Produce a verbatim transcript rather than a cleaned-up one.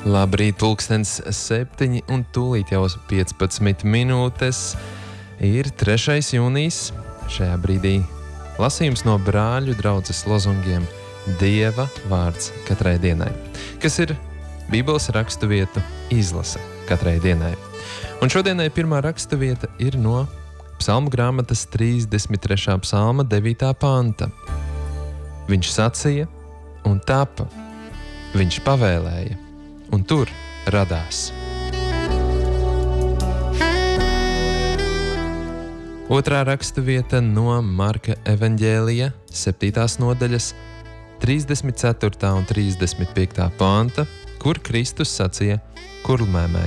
Labrīt, pulkstens septiņi un tūlīt jau piecpadsmit minūtes. Ir trešais jūnijas. Šajā brīdī lasījums no brāļu draudzes lozungiem Dieva vārds katrai dienai, kas ir Bībeles rakstuvietu izlase katrai dienai. Un šodienai pirmā rakstuvieta ir no psalmu grāmatas trīsdesmit trešā psalma devītā panta. Viņš sacīja un tapa, viņš pavēlēja, un tur radās. Otrā raksturvieta no Marka evaņģēlija septītās nodaļas trīsdesmit ceturtā un trīsdesmit piektā panta, kur Kristus sacīja kurlmēmē